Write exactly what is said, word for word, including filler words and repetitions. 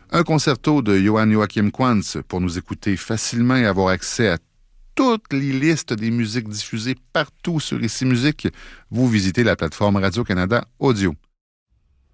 Un concerto de Johann Joachim Quantz pour nous écouter facilement et avoir accès à toutes les listes des musiques diffusées partout sur Ici Musique. Vous visitez la plateforme Radio-Canada Audio.